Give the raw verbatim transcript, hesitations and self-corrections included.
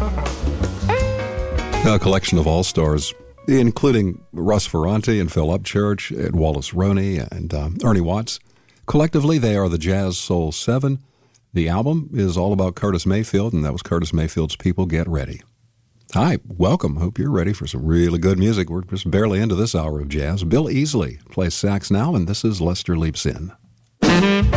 A collection of all-stars, including Russ Ferrante and Phil Upchurch, and Wallace Roney, and um, Ernie Watts. Collectively, they are the Jazz Soul Seven. The album is all about Curtis Mayfield, and that was Curtis Mayfield's People Get Ready. Hi, welcome. Hope you're ready for some really good music. We're just barely into this hour of jazz. Bill Easley plays sax now, and this is Lester Leaps In.